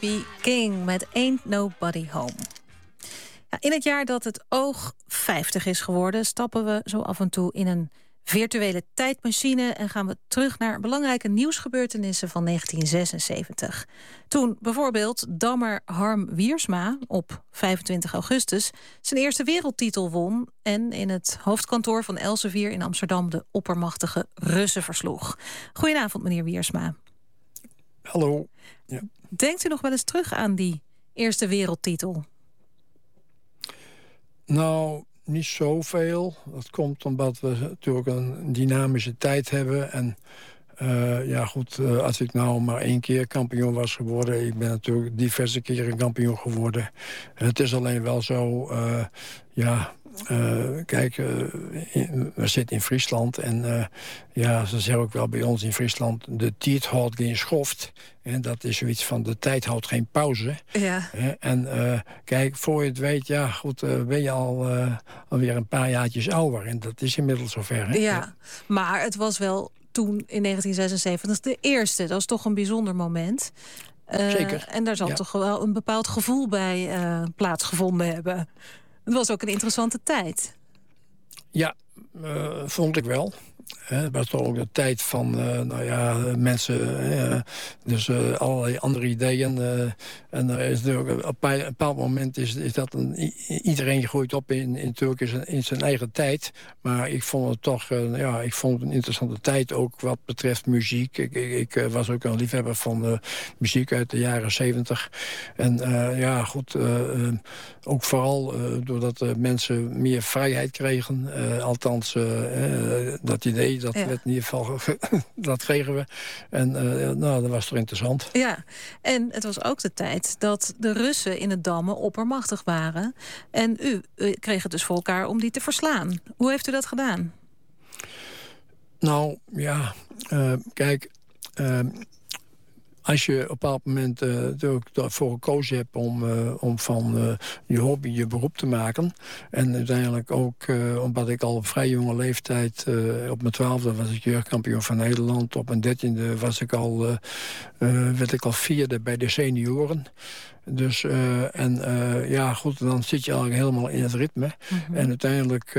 B. King met Ain't Nobody Home. Ja, in het jaar dat het oog 50 is geworden, stappen we zo af en toe in een virtuele tijdmachine en gaan we terug naar belangrijke nieuwsgebeurtenissen van 1976. Toen bijvoorbeeld dammer Harm Wiersma op 25 augustus zijn eerste wereldtitel won en in het hoofdkantoor van Elsevier in Amsterdam de oppermachtige Russen versloeg. Goedenavond, meneer Wiersma. Hallo. Ja. Denkt u nog wel eens terug aan die eerste wereldtitel? Nou, niet zoveel. Dat komt omdat we natuurlijk een dynamische tijd hebben. En als ik nou maar 1 keer kampioen was geworden... ik ben natuurlijk diverse keren kampioen geworden. Het is alleen wel zo... we zitten in Friesland en ze zeggen ook wel bij ons in Friesland... de tijd houdt geen schoft. En dat is zoiets van de tijd houdt geen pauze. Ja. En voor je het weet, ben je alweer een paar jaartjes ouder. En dat is inmiddels zover. Hè? Ja, maar het was wel toen in 1976 de eerste. Dat was toch een bijzonder moment. Zeker. En daar zal toch wel een bepaald gevoel bij plaatsgevonden hebben. Het was ook een interessante tijd. Ja, vond ik wel. Het was toch ook de tijd van mensen, allerlei andere ideeën. En er is natuurlijk, op een bepaald moment is dat iedereen groeit op in zijn eigen tijd. Maar ik vond het toch ik vond het een interessante tijd, ook wat betreft muziek. Ik was ook een liefhebber van muziek uit de jaren 70. En ook vooral doordat mensen meer vrijheid kregen. Althans, dat idee, dat werd in ieder geval, dat kregen we. En dat was toch interessant. Ja, en het was ook de tijd dat de Russen in het dammen oppermachtig waren. En u kreeg het dus voor elkaar om die te verslaan. Hoe heeft u dat gedaan? Nou, als je op een bepaald moment ervoor gekozen hebt om van je hobby je beroep te maken. En uiteindelijk ook, omdat ik al op vrij jonge leeftijd, op mijn 12e was ik jeugdkampioen van Nederland. Op mijn 13e werd ik al 4e bij de senioren. Dus, dan zit je eigenlijk helemaal in het ritme. Mm-hmm. En uiteindelijk,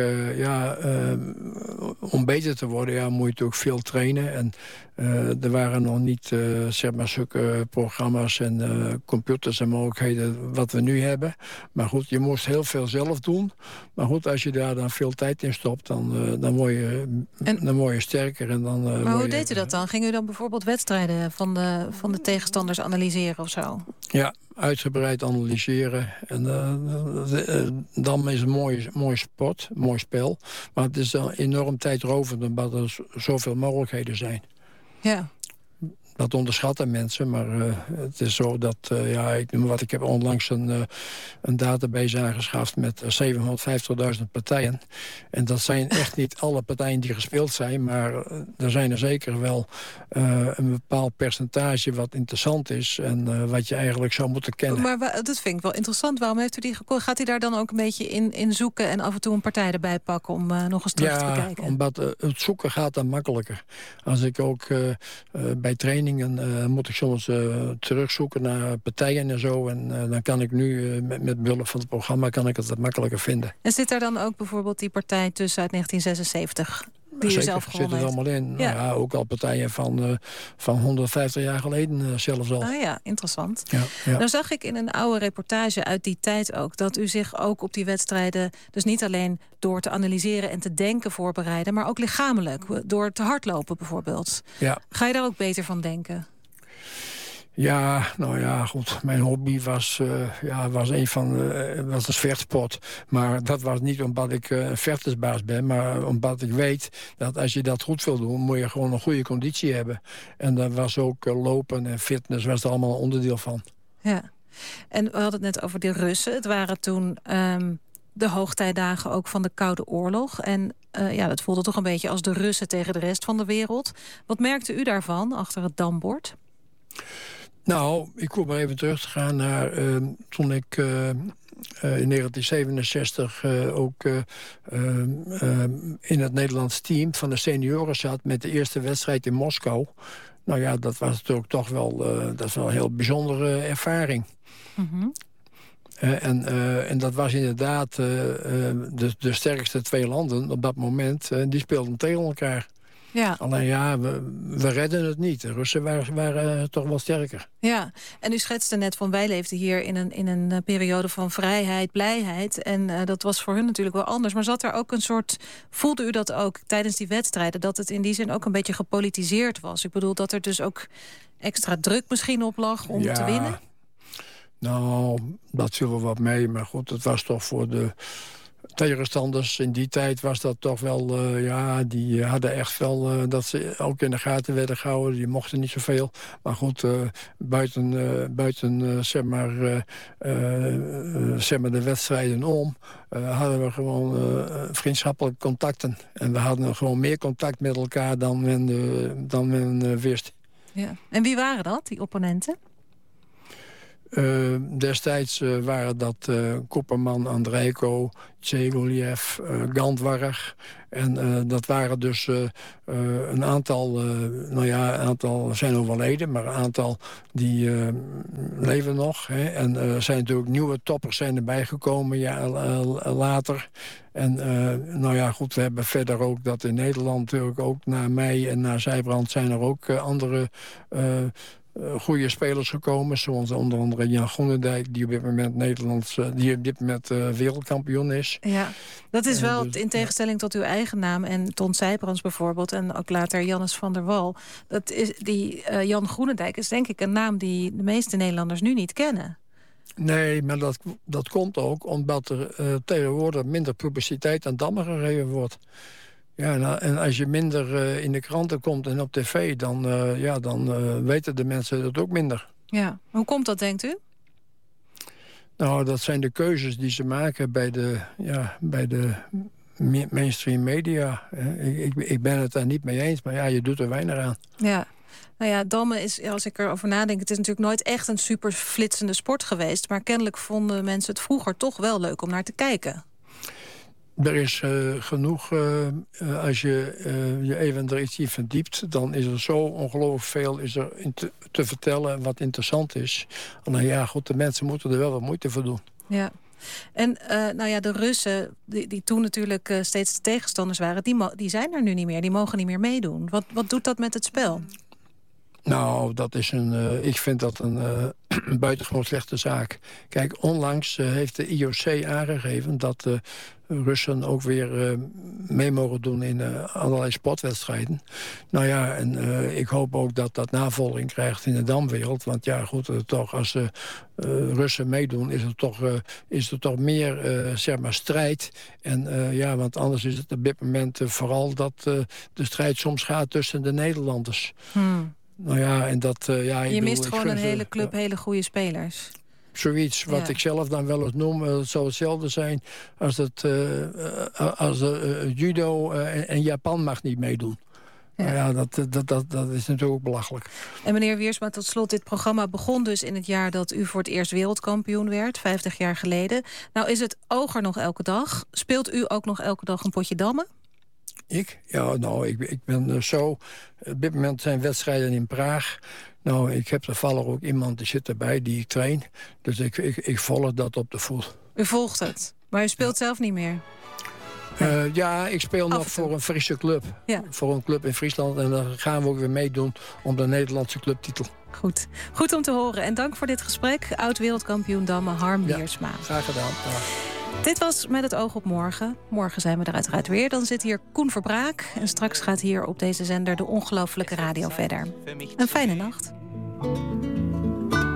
om beter te worden, moet je natuurlijk veel trainen. En er waren nog niet, zulke programma's en computers en mogelijkheden wat we nu hebben. Maar goed, je moest heel veel zelf doen. Maar goed, als je daar dan veel tijd in stopt, dan word je sterker. En dan, maar hoe deed u dat dan? Ging u dan bijvoorbeeld wedstrijden van de tegenstanders analyseren of zo? Ja, uitgebreid analyseren. En dan is een mooi sport, mooi spel. Maar het is dan enorm tijdrovend omdat er zoveel mogelijkheden zijn. Ja. Dat onderschatten mensen, maar het is zo dat... ik heb onlangs een database aangeschaft met 750.000 partijen. En dat zijn echt niet alle partijen die gespeeld zijn... maar er zijn er zeker wel een bepaald percentage wat interessant is... en wat je eigenlijk zou moeten kennen. Maar dat vind ik wel interessant. Waarom heeft u die gekocht? Gaat u daar dan ook een beetje in zoeken... en af en toe een partij erbij pakken om nog eens terug te bekijken? Ja, omdat het zoeken gaat dan makkelijker. Als ik ook bij trainingen moet ik soms terugzoeken naar partijen en zo. En dan kan ik nu met behulp van het programma kan ik het wat makkelijker vinden. En zit daar dan ook bijvoorbeeld die partij tussen uit 1976... die u zelf gewonnen heeft? Zit er allemaal in. Ja. Nou ja, ook al partijen van 150 jaar geleden zelfs al. Ah ja, interessant. Ja. Nou zag ik in een oude reportage uit die tijd ook... dat u zich ook op die wedstrijden... dus niet alleen door te analyseren en te denken voorbereiden... maar ook lichamelijk, door te hardlopen bijvoorbeeld. Ja. Ga je daar ook beter van denken? Ja, goed. Mijn hobby was was een vechtsport. Maar dat was niet omdat ik een vechtersbaas ben... maar omdat ik weet dat als je dat goed wil doen... moet je gewoon een goede conditie hebben. En daar was ook lopen en fitness was er allemaal een onderdeel van. Ja, en we hadden het net over de Russen. Het waren toen de hoogtijdagen ook van de Koude Oorlog. En dat voelde toch een beetje als de Russen tegen de rest van de wereld. Wat merkte u daarvan, achter het dambord? Nou, ik kom maar even terug te gaan naar toen ik in 1967 in het Nederlands team van de senioren zat... met de eerste wedstrijd in Moskou. Nou ja, dat was natuurlijk toch wel, dat is wel een heel bijzondere ervaring. Mm-hmm. En dat was inderdaad de sterkste 2 landen op dat moment. Die speelden tegen elkaar. Ja. Alleen ja, we redden het niet. De Russen waren toch wel sterker. Ja, en u schetste net van wij leefden hier in een periode van vrijheid, blijheid. En dat was voor hun natuurlijk wel anders. Maar zat er ook een soort, voelde u dat ook tijdens die wedstrijden, dat het in die zin ook een beetje gepolitiseerd was? Ik bedoel dat er dus ook extra druk misschien op lag om te winnen? Nou, dat viel wel wat mee. Maar goed, het was toch voor de tegenstanders in die tijd was dat toch wel... die hadden echt wel dat ze ook in de gaten werden gehouden. Die mochten niet zoveel. Maar goed, buiten zeg maar de wedstrijden om... hadden we gewoon vriendschappelijke contacten. En we hadden gewoon meer contact met elkaar dan men wist. Ja. En wie waren dat, die opponenten? Destijds waren dat Kopperman, Andrejko, Tjegoljev, Gandvarg. En dat waren dus een aantal... een aantal zijn overleden, maar een aantal die leven nog. Hè. En er zijn natuurlijk nieuwe toppers zijn erbij gekomen later. En we hebben verder ook dat in Nederland natuurlijk ook na mij en na Zijbrand zijn er ook andere... goede spelers gekomen, zoals onder andere Jan Groenendijk... die op dit moment wereldkampioen is. Ja, dat is wel in tegenstelling tot uw eigen naam... en Ton Sijbrands bijvoorbeeld, en ook later Jannes van der Wal. Jan Groenendijk is denk ik een naam die de meeste Nederlanders nu niet kennen. Nee, maar dat komt ook omdat er tegenwoordig minder publiciteit aan dammen gegeven wordt. Ja, en als je minder in de kranten komt en op tv... dan weten de mensen dat ook minder. Ja, hoe komt dat, denkt u? Nou, dat zijn de keuzes die ze maken bij de mainstream media. Ik ben het daar niet mee eens, maar je doet er weinig aan. Ja. Nou ja, dammen is, als ik erover nadenk... het is natuurlijk nooit echt een super flitsende sport geweest... maar kennelijk vonden mensen het vroeger toch wel leuk om naar te kijken. Er is genoeg, als je even er iets in verdiept... dan is er zo ongelooflijk veel te vertellen wat interessant is. Nou goed, de mensen moeten er wel wat moeite voor doen. Ja. En de Russen, die toen natuurlijk steeds de tegenstanders waren... die zijn er nu niet meer, die mogen niet meer meedoen. Wat doet dat met het spel? Nou, ik vind dat een buitengewoon slechte zaak. Kijk, onlangs heeft de IOC aangegeven dat de Russen ook weer mee mogen doen in allerlei sportwedstrijden. Nou ja, en ik hoop ook dat dat navolging krijgt in de damwereld. Want ja, goed, toch als de Russen meedoen is er toch meer strijd. En want anders is het op dit moment vooral dat de strijd soms gaat tussen de Nederlanders. Nou ja, en dat... je mist gewoon een hele club hele goede spelers. Zoiets, wat ik zelf dan wel eens noem. Het zou hetzelfde zijn als judo en Japan mag niet meedoen. Ja, dat is natuurlijk ook belachelijk. En meneer Wiersma, tot slot, dit programma begon dus in het jaar dat u voor het eerst wereldkampioen werd, 50 jaar geleden. Nou is het oog er nog elke dag. Speelt u ook nog elke dag een potje dammen? Ik? Ja, nou, ik ben zo... Op dit moment zijn wedstrijden in Praag. Nou, ik heb toevallig ook iemand die zit erbij, die ik train. Dus ik volg dat op de voet. U volgt het, maar u speelt zelf niet meer? Ik speel nog voor een Friese club. Ja. Voor een club in Friesland. En dan gaan we ook weer meedoen om de Nederlandse clubtitel. Goed om te horen. En dank voor dit gesprek. Oud-wereldkampioen dammen Harm Wiersma. Graag gedaan. Ja. Dit was Met het oog op morgen. Morgen zijn we er uiteraard weer. Dan zit hier Koen Verbraak. En straks gaat hier op deze zender de Ongelooflijke Radio verder. Een fijne nacht.